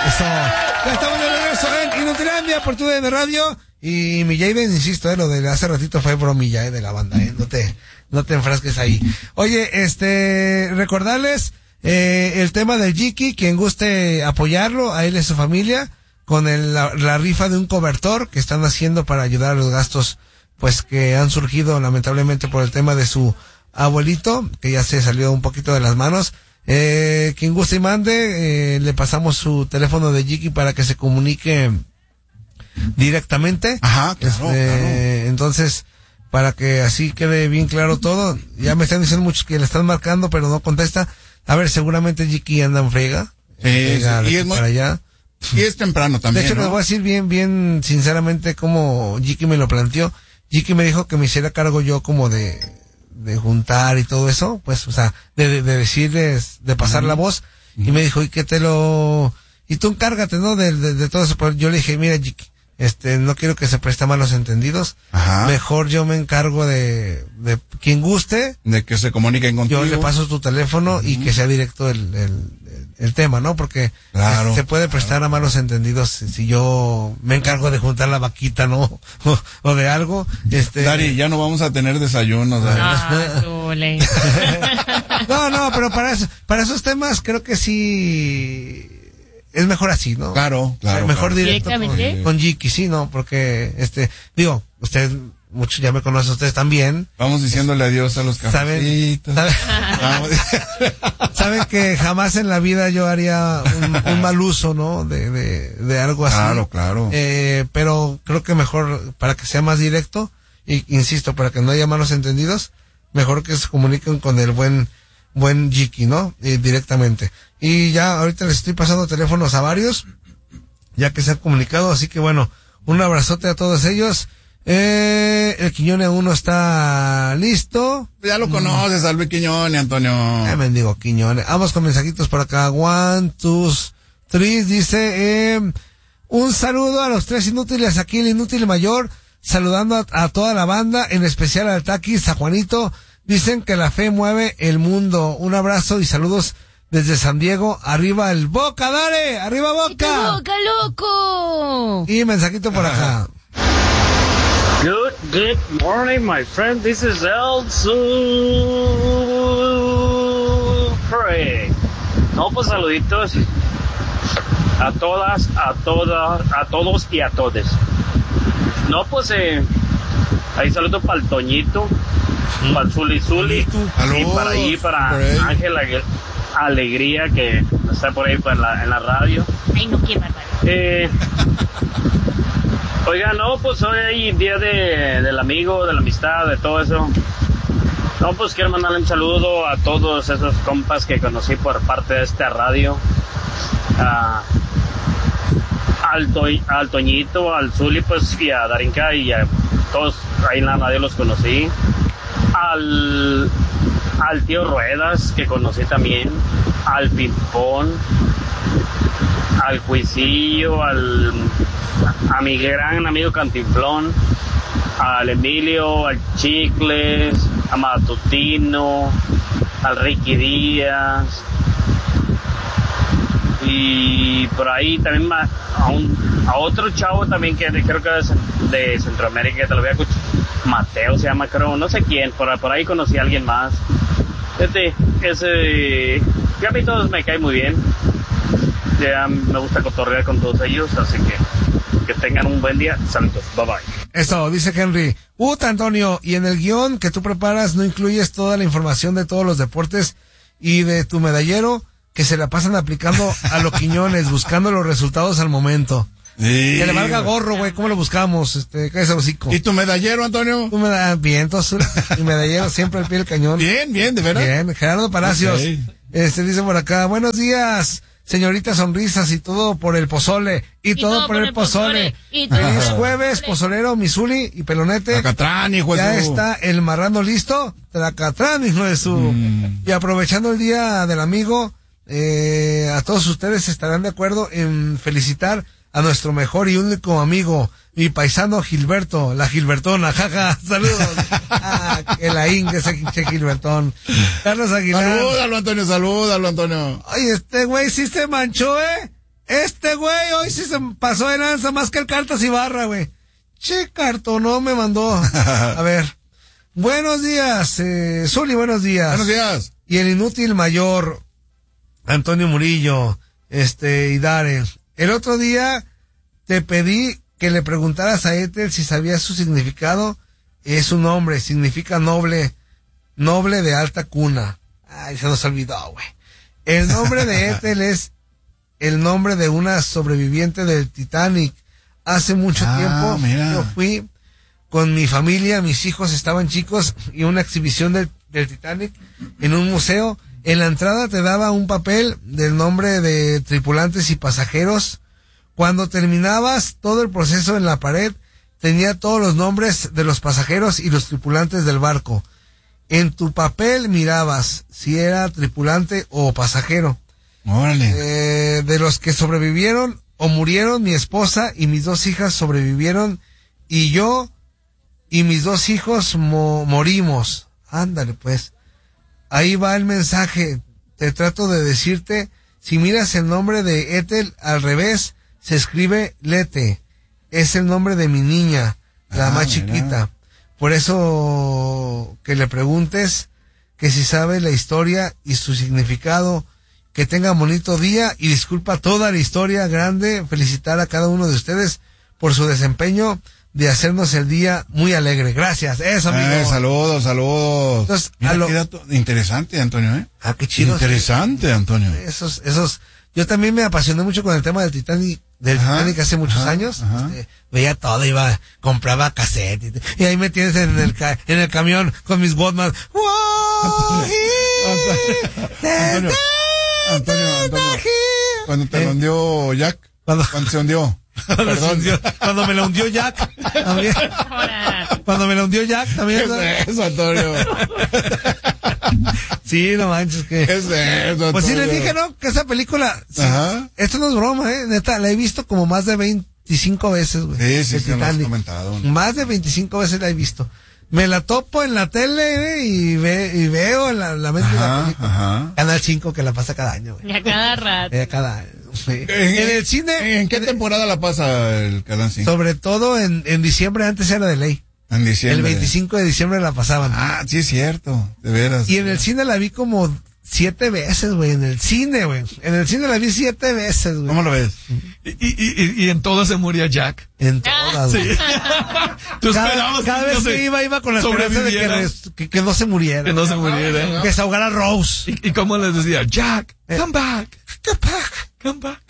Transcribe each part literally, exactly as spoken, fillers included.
Eso. Ya estamos de regreso en Inutilandia por tu D N Radio. Y mi Jaden, insisto, eh, lo de hace ratito fue bromilla, eh, de la banda, eh. No te, no te enfrasques ahí. Oye, este, recordarles, eh, el tema del Jiki, quien guste apoyarlo, a él y a su familia, con el, la, la rifa de un cobertor que están haciendo para ayudar a los gastos, pues, que han surgido lamentablemente por el tema de su abuelito, que ya se salió un poquito de las manos. Eh, quien guste y mande, eh, le pasamos su teléfono de Jiki para que se comunique directamente. Ajá, claro, este, claro. Entonces, para que así quede bien claro todo, ya me están diciendo muchos que le están marcando, pero no contesta. A ver, seguramente Jiki anda en frega. Sí, frega sí, y es muy, para allá. Y es temprano también, de hecho, ¿no? les voy a decir bien, bien sinceramente cómo Jiki me lo planteó. Jiki me dijo que me hiciera cargo yo como de, de juntar y todo eso, pues, o sea, de, de, de decirles, de pasar uh-huh. la voz. Uh-huh. Y me dijo, y que te lo, y tú encárgate, ¿no? De, de, de todo eso. Pero yo le dije, mira, Jiki, este, no quiero que se preste a malos entendidos. Ajá. Mejor yo me encargo de, de quien guste. De que se comuniquen contigo. Yo le paso tu teléfono uh-huh. y que sea directo el, el, el tema, ¿no? Porque claro, se puede prestar claro. a malos entendidos si yo me encargo de juntar la vaquita, ¿no? O, o de algo. Este. Dari, ya no vamos a tener desayunos. Ah, no, no, pero para eso, para esos temas creo que sí es mejor así, ¿no? Claro, claro. Mejor claro. directo con, con Jiki, sí, ¿no? Porque, este, digo, usted, muchos ya me conocen, ustedes también. Vamos diciéndole adiós a los cafecitos. ¿Saben? ¿Saben? Saben que jamás en la vida yo haría un, un mal uso, ¿no? De, de, de algo así. Claro, claro. Eh, pero creo que mejor, para que sea más directo, y insisto, para que no haya malos entendidos, mejor que se comuniquen con el buen, buen Jiki, ¿no? Eh, directamente. Y ya ahorita les estoy pasando teléfonos a varios, ya que se han comunicado, así que bueno, un abrazote a todos ellos. Eh, el Quiñone uno está listo. Ya lo conoces, al Quiñone, Antonio. Ya me digo Quiñone. Vamos con mensajitos por acá. One, two, three, dice, eh, un saludo a los tres inútiles, aquí el inútil mayor, saludando a, a toda la banda, en especial al Taquis, a Juanito. Dicen que la fe mueve el mundo. Un abrazo y saludos desde San Diego. Arriba el Boca, dale, arriba Boca. Boca, loco. Y mensajito por acá. Good, good morning, my friend. This is El Supre. No, pues saluditos a todas, a todas, a todos y a todes. No, pues eh, ahí saludo para el Toñito, ¿sí? Para el Zuli Zuli, y para ahí, para Ángela Alegría, que está por ahí por la, en la radio. Ay, no, qué bárbaro. Eh, Oiga, no, pues hoy hay día de, del amigo, de la amistad, de todo eso. No, pues quiero mandarle un saludo a todos esos compas que conocí por parte de esta radio. A, al, to, al Toñito, al Zuli, pues, y a Darinka, y a todos ahí en la radio los conocí. Al, al tío Ruedas, que conocí también. Al Pimpón. Al Cuisillo, al... a mi gran amigo Cantinflón, al Emilio, al Chicles, a Matutino, al Ricky Díaz, y por ahí también a, un, a otro chavo también que creo que es de Centroamérica, que te lo voy a escuchar, Mateo se llama, creo, no sé quién, por, por ahí conocí a alguien más. Este, ese, que a mí todos me caen muy bien. Ya me gusta cotorrear con todos ellos, así que que tengan un buen día. Saludos, bye bye. Eso, dice Henry. Uta, Antonio, y en el guión que tú preparas no incluyes toda la información de todos los deportes y de tu medallero que se la pasan aplicando a los Quiñones, buscando los resultados al momento. Sí. Que le valga gorro, güey, ¿cómo lo buscamos? Este, cállese el hocico. ¿Y tu medallero, Antonio? Tu medallero, bien, entonces, mi medallero siempre al pie del cañón. Bien, bien, de verdad. Bien, Gerardo Palacios. Okay. Este, dice por acá, buenos días, señorita Sonrisas, y todo por el pozole, y, y todo, todo por el, el pozole. pozole. Y feliz jueves, pozolero, Misuli y Pelonete. Acatrán, hijo de su. Ya está el marrano listo. Acatrán, hijo de su. Mm. Y aprovechando el día del amigo, eh, a todos ustedes estarán de acuerdo en felicitar a nuestro mejor y único amigo, mi paisano Gilberto, la Gilbertona, jaja, saludos. Ah, que la ingue ese Gilbertón. Carlos Aguilar. Salúdalo, Antonio, salúdalo, Antonio. Oye, este güey sí se manchó, ¿eh? Este güey hoy sí se pasó de lanza más que el Cartas Ibarra, güey. Che, cartonó me mandó. A ver. Buenos días, eh, Zuli, buenos días. Buenos días. Y el inútil mayor, Antonio Murillo, este, y Dare. El otro día te pedí que le preguntaras a Ethel si sabía su significado. Es un nombre, significa noble, noble de alta cuna. Ay, se nos olvidó, güey. El nombre de Ethel es el nombre de una sobreviviente del Titanic. Hace mucho Ah, tiempo mira. yo fui con mi familia, mis hijos estaban chicos, y una exhibición del, del Titanic en un museo. En la entrada te daba un papel del nombre de tripulantes y pasajeros. Cuando terminabas todo el proceso en la pared, tenía todos los nombres de los pasajeros y los tripulantes del barco. En tu papel mirabas si era tripulante o pasajero. Órale. Eh, de los que sobrevivieron o murieron, mi esposa y mis dos hijas sobrevivieron, y yo y mis dos hijos mo- morimos. Ándale, pues. Ahí va el mensaje. Te trato de decirte, si miras el nombre de Ethel al revés, se escribe Lete. Es el nombre de mi niña, la Ah, más mira. chiquita. Por eso que le preguntes que si sabe la historia y su significado. Que tenga bonito día y disculpa toda la historia grande. Felicitar a cada uno de ustedes por su desempeño de hacernos el día muy alegre. Gracias. Eso, amigo. Eh, saludos, saludos. Entonces, Mira, a lo- qué dato interesante, Antonio, ¿eh? Ah, qué chido. Interesante, Antonio. Esos, esos, yo también me apasioné mucho con el tema del Titanic, del Ajá, Titanic hace muchos ajá, años. ajá. Este, veía todo, iba, compraba cassette, y, y ahí me tienes en el, ca- en el camión con mis Walkman. Antonio, Antonio, Antonio, cuando te ¿Eh? lo hundió Jack, Cuando- cuando se hundió, Cuando, se perdón. hundió- cuando me la hundió Jack, también. Ahora, Cuando me la hundió Jack, ¿Qué también. ¿no? es eso, Antonio? Sí, no manches, que. ¿Qué es eso, Pues sí Antonio? les dije, ¿no? Que esa película, sí, Ajá. esto no es broma, eh, neta, la he visto como más de veinticinco veces, güey. Sí, sí, el sí, lo has Titanic. comentado, ¿no? Más de veinticinco veces la he visto. Me la topo en la tele, eh, y, ve, y veo la, la mente de la Ajá, película. ajá. Canal cinco que la pasa cada año, güey. y a cada rato. Eh, cada año. Sí. En el cine, ¿En qué temporada la pasa el Canal cinco? sobre todo en, en diciembre, antes era de ley. En diciembre. El veinticinco de diciembre la pasaban. Ah, sí es cierto, de veras. Y en el cine la vi como siete veces, güey. En el cine, güey. En el cine la vi siete veces, güey. ¿Cómo lo ves? Y, y, y, y en todas se moría Jack. En todas, Sí. güey. Tú Cada, esperabas cada que vez no que se iba, iba con la esperanza de que, sobreviviera, res- que, que no se muriera. que no se muriera. Que se ahogara Rose. ¿Y, y cómo les decía? Jack, Eh. come back, ¿Qué pa- come back.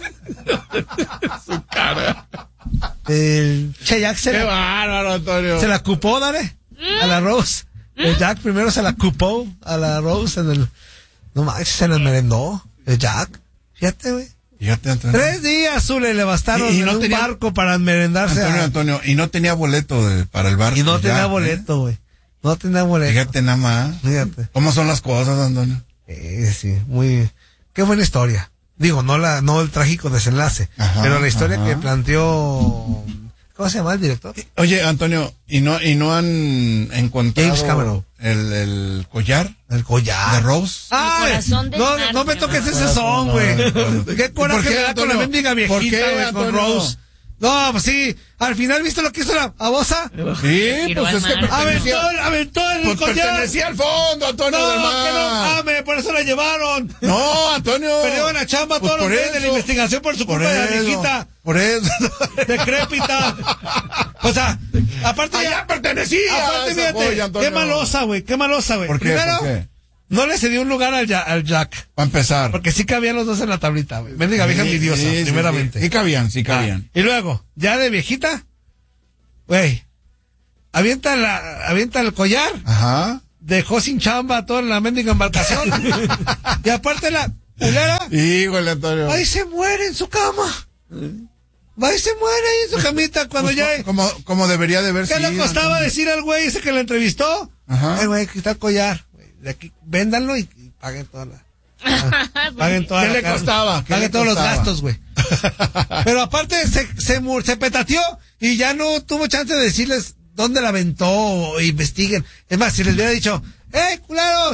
Su cara. El Che Jack se Qué la, bárbaro, Antonio. se la cupó, dale. A la Rose. El Jack primero se la cupó a la Rose en el. No manches, se la merendó. El Jack. Fíjate, güey. Fíjate, Antonio. Tres días, Zule, le bastaron Y- y en no un tenía- barco para merendarse. Antonio, a- Antonio, y no tenía boleto de- para el barco. y no ya, tenía ¿eh? boleto, güey. No tenía boleto. Fíjate nada más. Fíjate. ¿Cómo son las cosas, Antonio? Eh, sí, muy. Qué buena historia. Digo, no la, no el trágico desenlace, Ajá, pero la historia ajá. que planteó. ¿Cómo se llama el director? Oye, Antonio, ¿y no, y no han encontrado James Cameron. el, el collar El collar. de Rose? ¡Ay! corazón del No, mar, no me se toques llama. ese son, güey. ¿Por Qué coraje qué, me da con la Antonio? mendiga ¿Por viejita, qué, güey, con Antonio? Rose. No, pues sí. Al final, ¿viste lo que hizo la babosa? Sí, Tiró pues al es que mar. pertenecía, Aventó, aventó el pues collar. pertenecía al fondo, Antonio No, del que no Mar. mames, por eso la llevaron. No, Antonio. Perdieron la chamba Pues todos los por días de la eso. investigación por su Por culpa de la eso, viejita. Por eso. Decrépita. O sea, aparte Allá ya, pertenecía. aparte, esa fíjate, joya, Antonio. qué malosa, güey, qué malosa, güey. ¿Por qué? Primero, ¿Por qué? no le cedió un lugar al, Ja- al Jack, Para empezar. porque sí cabían los dos en la tablita, güey. Mendiga vieja Sí, envidiosa, sí, sí, primeramente. Sí, sí cabían, sí cabían. Ah, y luego, ya de viejita, güey, avienta la, avienta el collar, Ajá. dejó sin chamba toda la mendiga embarcación, y aparte la culera, Híjole, Antonio. ahí se muere en su cama. Va y se muere ahí en su camita cuando Pues, ya... como, como debería de haber ¿Qué sido. le costaba Antonio. decir al güey ese que lo entrevistó? Ajá. Ay, güey, aquí está el collar. Güey, de aquí, véndanlo y, y paguen toda la... ah, paguen toda ¿Qué la le carne. costaba? ¿Qué Paguen le todos los costaba? gastos, güey. Pero aparte se, se, mur- se petateó y ya no tuvo chance de decirles dónde la aventó o investiguen. Es más, si les hubiera dicho, ¡eh, culeros!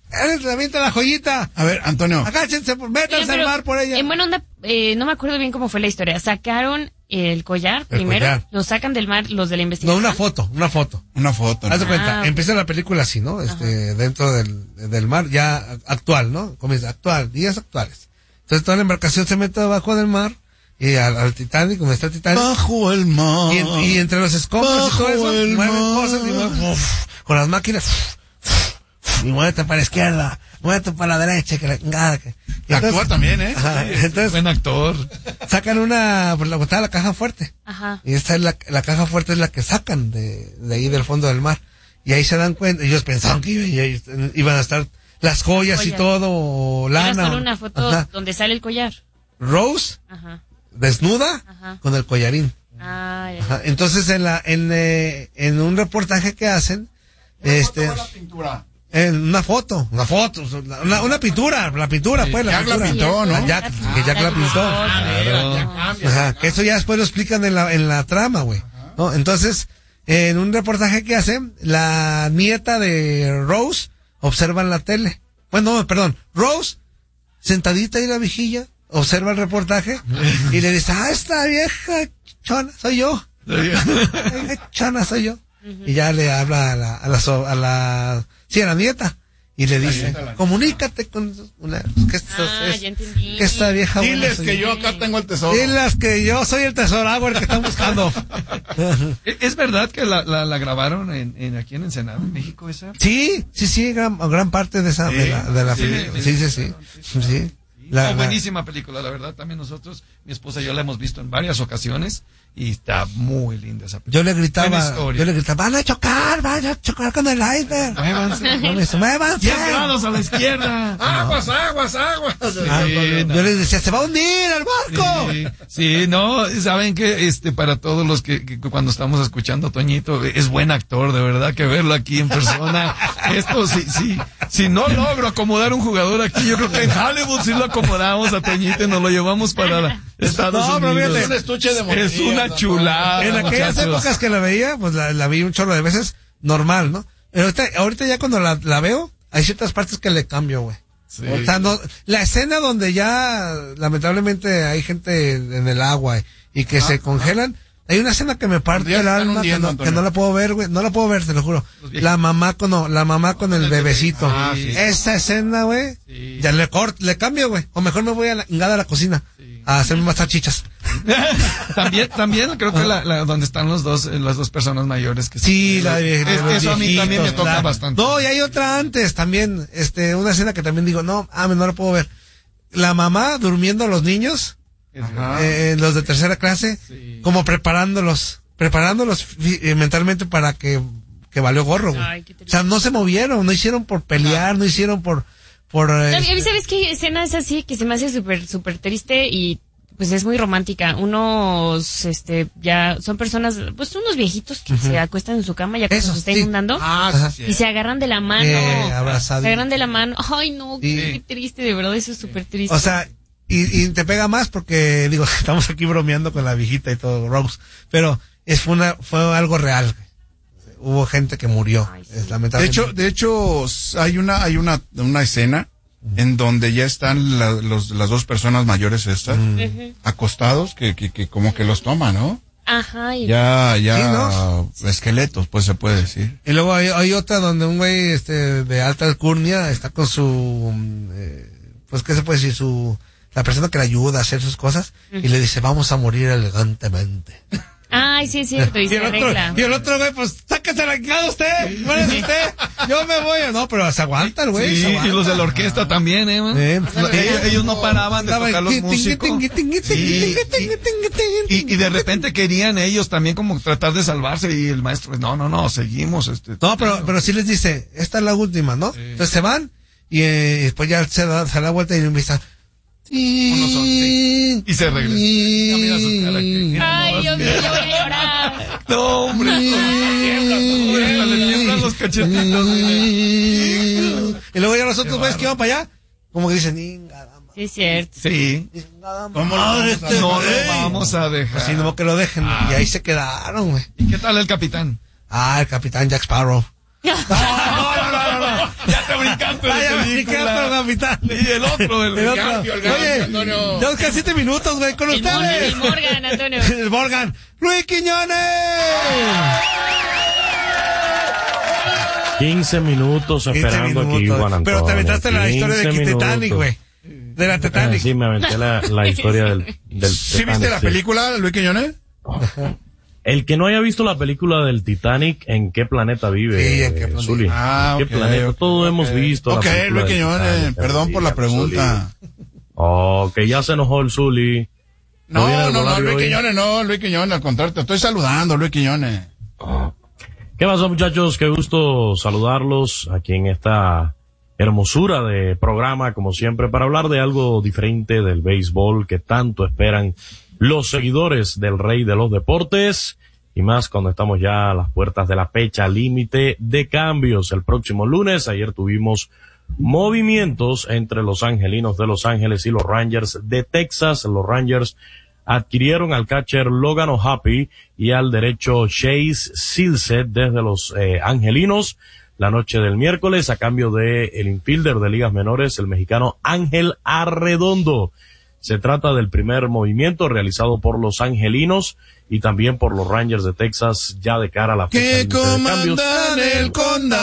Él le avienta la joyita. A ver, Antonio. Agáchense, métanse Oye, pero, al mar por ella. En buena onda, eh, no me acuerdo bien cómo fue la historia. Sacaron el collar El primero, collar. lo sacan del mar los de la No, investigación. una foto, una foto. Una foto. ¿no? Haz de cuenta, Ah, ok. empieza la película así, ¿no? Este, dentro del, del mar, ya actual, ¿no? Comienza actual, días actuales. Entonces toda la embarcación se mete debajo del mar, y al, al Titanic, como está el Titanic, Bajo el mar. y, en- y entre los escombros y todo Bajo eso, el mueven mar. cosas y mueven, uf, con las máquinas, uf, y muévete para la izquierda, muévete para la derecha, que la chingada, que- y Actúa entonces- también, ¿eh? Ajá, entonces Buen actor. sacan una, pues la botada la caja fuerte. Ajá. Y esta es la, la caja fuerte es la que sacan de, de ahí del fondo del mar. Y ahí se dan cuenta, ellos pensaban que iba- iban a estar las joyas y Joyas. todo, o Era lana. solo o- una foto Ajá. donde sale el collar. Rose, Ajá. desnuda, Ajá. con el collarín. Ah, ya. Ajá. Entonces en la, en, eh, en un reportaje que hacen, este, la pintura. en una foto, una foto, una, una pintura, la pintura, pues, la Jack la pintura. pintó, ¿no? La Jack, que Jack la pintó. Ajá, que eso ya después lo explican en la, en la trama, güey. ¿No? Entonces, en un reportaje que hacen, la nieta de Rose observa en la tele. Bueno, no, perdón, Rose, sentadita ahí en la vigilla, observa el reportaje y le dice, ah, esta vieja chona, soy yo. Vieja chona, soy yo. Y ya le habla a la, a la, so- a la, sí, a la nieta. Y le dice, comunícate con una, que esta, Ah, es- ya entendí. que esta vieja buena Diles soy que yo. yo acá tengo el tesoro. Diles que yo soy el tesoragua el que están buscando. ¿Es verdad que la, la, la grabaron en, en aquí en Ensenada, en México, esa? Sí, sí, sí, gran, gran parte de esa, de la, de la sí, película. sí, Sí, sí, sí. sí. La- Oh, la- buenísima película, la verdad. También nosotros, mi esposa y yo la hemos visto en varias ocasiones y está muy linda esa película. yo le Buena gritaba, historia. yo le gritaba, van a chocar, van a chocar con el iceberg. Muévanse. No me dice, muévanse. diez grados a la izquierda. Aguas, aguas, aguas. Ah, Sí, no. yo les decía, se va a hundir el barco. Sí, sí, no, saben que este para todos los que, que cuando estamos escuchando a Toñito es buen actor, de verdad que verlo aquí en persona. Esto sí, sí, si no logro acomodar un jugador aquí, yo creo que en Hollywood sí lo acomodamos a Toñito y nos lo llevamos para la- Estados No, pero Unidos. fíjate, un estuche de Es monerías, una ¿no? chulada. En aquellas muchachos. épocas que la veía, pues la, la vi un chorro de veces, normal, ¿no? Pero ahorita, ahorita ya cuando la, la veo, hay ciertas partes que le cambio, güey. Sí. O sea, no, la escena donde ya, lamentablemente, hay gente en el agua y que se congelan, hay una escena que me parte Ya el están alma, que hundiendo, no, que Antonio. no la puedo ver, güey, no la puedo ver, te lo juro. Los viejitos. La mamá con, no, la mamá con el bebecito. Ah, sí. Esa escena, güey, Sí. ya le corto, le cambio, güey. O mejor me voy a la ingada a la cocina, a hacerme más salchichas. también, también creo que la, la- donde están los dos, eh, las dos personas mayores que Sí, están- la de, Es- de los eso a mí también me viejitos, toca la- bastante. No, y hay otra antes también, este, una escena que también digo, no, ah, no la puedo ver. La mamá durmiendo a los niños, Ajá. eh, los de tercera clase, Sí. como preparándolos, preparándolos fi- eh, mentalmente para que, que valió gorro, güey. Ay, qué O triste. sea, no se movieron, no hicieron por pelear, no hicieron por, por, eh, A mí, ¿sabes qué escena es así que se me hace súper, súper triste y pues es muy romántica? Unos, este, ya son personas, pues unos viejitos que se acuestan en su cama ya cuando Eso, se está sí. inundando Ah, sí, y se agarran de la mano. Eh, abrazaditos. se agarran de la mano. Ay, no, Sí. qué triste, de verdad, eso es súper triste. o sea, y, y te pega más porque, digo, estamos aquí bromeando con la viejita y todo, Rose, pero es fue una, fue algo real. Hubo gente que murió, Ay, sí. es De lamentable. hecho, de hecho, s- hay una, hay una, una escena en donde ya están la- los, las dos personas mayores estas, Ujú. acostados, que, que, que como que los toman, ¿no? Ajá, y Ya, ya, Sí, ¿no? esqueletos, pues se puede decir. Y luego hay, hay otra donde un güey este, de alta alcurnia está con su, mm, eh, pues, ¿qué se puede decir? Su, la persona que le ayuda a hacer sus cosas y le dice, vamos a morir elegantemente. ay, sí es cierto, y Y se el otro, arregla. y el otro güey, pues, sáquese la cara usted, muérese usted, yo me voy. No, pero se aguanta el güey. Sí, se y aguanta. los de la orquesta también, ¿eh? man? Eh, pues, ellos, ellos no paraban de Andaba tocar los tingui, músicos. tingui, tingui, tingui, Sí, tingui, tingui, tingui, tingui, Y, y de repente querían ellos también como tratar de salvarse y el maestro, no, no, no, seguimos. Este, No, pero, pero sí les dice, esta es la última, ¿no? Entonces se van y eh, después ya se da, se da la vuelta y empieza. Unos son, sí. Y se regresa. Ya mira su cara que- Ay, Dios mío, yo voy a llorar. No, hombre. Hasta le tiemblan los cachetitos. Y luego ya los otros güeyes que iban para allá, como que dicen, "Ingada madre, Sí es cierto. Sí. ingada ¿Cómo lo madre, vamos a este No güey". lo vamos a dejar. Así no que lo dejen. Y ahí se quedaron, güey. ¿Y qué tal el capitán? Ah, el capitán Jack Sparrow. No, no, no, no, no. Ya te brincaste de Ah, ya me película. brincaste, capitán. Y el otro, el, El otro. Gambio, el Gambio, Oye, Antonio. ya casi siete minutos, güey, con El Morgan, ustedes. el Morgan, Antonio. El Morgan. Luis Quiñones. quince minutos esperando aquí, Juan Antonio. Pero te aventaste la historia de quince Titanic, minutos. güey. De la Ah, Titanic. sí, me aventé la, la historia del, del ¿Sí Titanic, viste la sí. película, Luis Quiñones? El que no haya visto la película del Titanic, ¿en qué planeta vive? Sí, ¿en qué planeta? Zuli? Ah, ¿En qué ok, planeta? ok, Todos ok. hemos visto Ok, la película Luis del Quiñones, Titanic, perdón por la dígame, pregunta. Zuli. Oh, que ya se enojó el Zuli. No, viene el no, no, Bolario Luis hoy? Quiñones, no, Luis Quiñones, al contrario, te estoy saludando, Luis Quiñones. ¿Qué pasó, muchachos? Qué gusto saludarlos aquí en esta hermosura de programa, como siempre, para hablar de algo diferente del béisbol que tanto esperan los seguidores del rey de los deportes, y más cuando estamos ya a las puertas de la fecha límite de cambios. El próximo lunes, ayer tuvimos movimientos entre los angelinos de Los Ángeles y los Rangers de Texas. Los Rangers adquirieron al catcher Logan O'Happy y al derecho Chase Silseth desde los eh, angelinos la noche del miércoles a cambio de el infielder de ligas menores, el mexicano Ángel Arredondo. Se trata del primer movimiento realizado por los angelinos y también por los Rangers de Texas ya de cara a la fecha Que límite de cambios. comandan el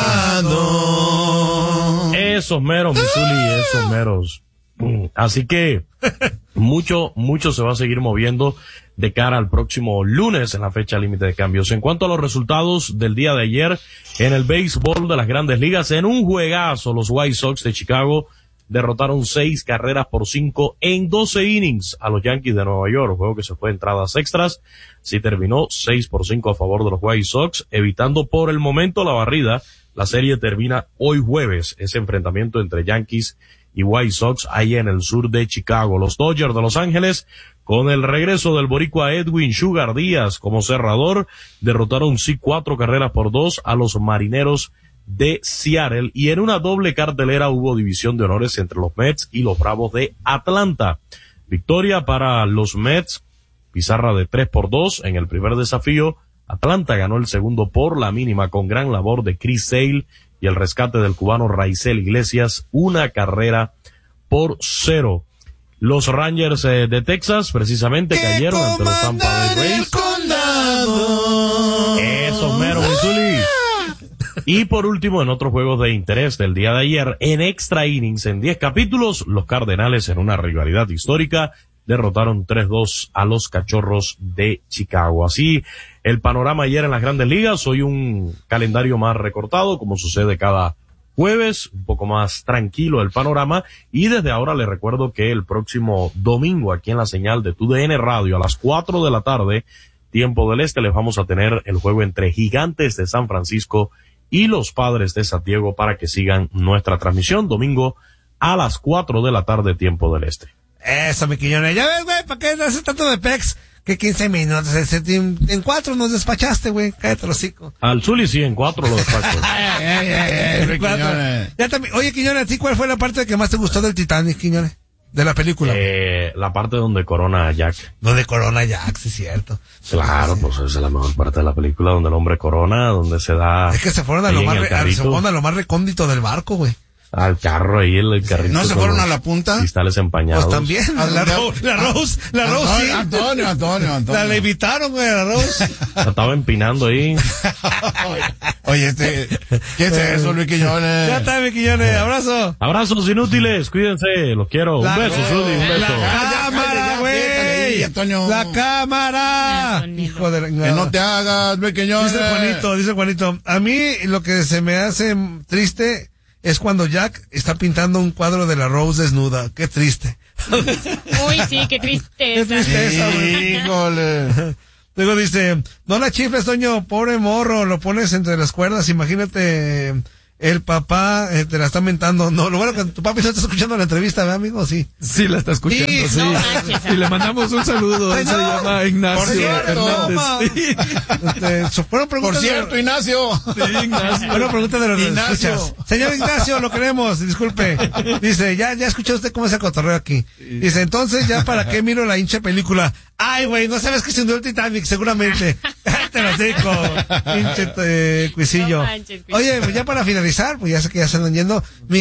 condado. Esos meros, Missouri, esos meros. Mm, Así que mucho, mucho se va a seguir moviendo de cara al próximo lunes en la fecha límite de cambios. En cuanto a los resultados del día de ayer en el béisbol de las Grandes Ligas, en un juegazo, los White Sox de Chicago derrotaron seis carreras por cinco en doce innings a los Yankees de Nueva York, juego que se fue a entradas extras. Sí terminó seis por cinco a favor de los White Sox, evitando por el momento la barrida. La serie termina hoy jueves, ese enfrentamiento entre Yankees y White Sox ahí en el sur de Chicago. Los Dodgers de Los Ángeles, con el regreso del boricua Edwin Sugar Díaz como cerrador, derrotaron sí cuatro carreras por dos a los Marineros de Seattle, y en una doble cartelera hubo división de honores entre los Mets y los Bravos de Atlanta. Victoria para los Mets, pizarra de tres por dos en el primer desafío. Atlanta ganó el segundo por la mínima con gran labor de Chris Sale y el rescate del cubano Raizel Iglesias, una carrera por cero. Los Rangers eh, de Texas precisamente cayeron ante los Tampa Bay Rays. Esos meros, Missouri. Y por último, en otros juegos de interés del día de ayer, en extra innings, en diez capítulos, los Cardenales, en una rivalidad histórica, derrotaron tres dos a los Cachorros de Chicago. Así, el panorama ayer en las Grandes Ligas. Hoy un calendario más recortado, como sucede cada jueves, un poco más tranquilo el panorama. Y desde ahora les recuerdo que el próximo domingo, aquí en la señal de T U D N Radio, a las cuatro de la tarde, tiempo del este, les vamos a tener el juego entre Gigantes de San Francisco y los Padres de San Diego para que sigan nuestra transmisión domingo a las cuatro de la tarde, tiempo del este. Eso, mi Quiñones. Ya ves, güey, ¿para qué haces tanto de pex? Que quince minutos. En, en cuatro nos despachaste, güey. Cállate el hocico. Al Zuli sí, en cuatro lo despacho. Ay, ay, ay, Luis Cuatro. Quiñones. Ya también. Oye, Quiñones, ¿a ti cuál fue la parte que más te gustó del Titanic, Quiñones? De la película. Eh, la parte donde corona a Jack. Donde corona Jack, sí, cierto. Claro, Sí. pues esa es la mejor parte de la película, donde el hombre corona, donde se da... Es que se fueron a ahí lo en más, el re- a- se carrito, fueron a lo más recóndito del barco, güey. al carro ahí, el, el carrito. ¿No se con fueron los a la punta? Cristales empañados. Pues también. ¿A La, dónde? Ro- la Rose, la Rose, sí. Antonio, Antonio, Antonio. La levitaron, güey, la Rose. La estaba empinando ahí. Oye, este, ¿qué es eso, Luis Quiñones? Ya está, mi Quiñones, abrazo. Abrazos inútiles, cuídense, los quiero. La- un beso, Zuli, un beso. La cámara, ya, déjale ahí, güey. Antonio. La cámara. Antonio. Hijo de la... Que no te hagas, Luis Quiñones. Dice Juanito, dice Juanito, a mí lo que se me hace triste es cuando Jack está pintando un cuadro de la Rose desnuda. Qué triste. Uy, sí, qué Qué tristeza. tristeza, güey. Híjole. Luego dice, no la chifles, Toño, pobre morro, lo pones entre las cuerdas, imagínate, el papá eh, te la está mentando. No, lo bueno que tu papi no está escuchando la entrevista, ¿verdad, amigo? Sí. Sí, la está escuchando, Sí, sí. no manches. Y le mandamos un saludo. Él se Señor. llama Ignacio Por cierto. Hernández. Sí. Este, so- fueron Por preguntas de- cierto, Ignacio. Sí, Ignacio. Bueno, pregunta de los Ignacio. escuchas. Señor Ignacio, lo queremos, disculpe. Dice, ya, ya escuchó usted cómo es el cotorreo aquí. Dice, entonces, ¿ya para qué miro la hincha película? Ay, güey, no sabes que se hundió el Titanic, seguramente. Te lo digo, pinche eh, cuisillo. No manches, cuisillo. Oye, pues ya para finalizar, pues ya sé que ya se andan yendo. Mi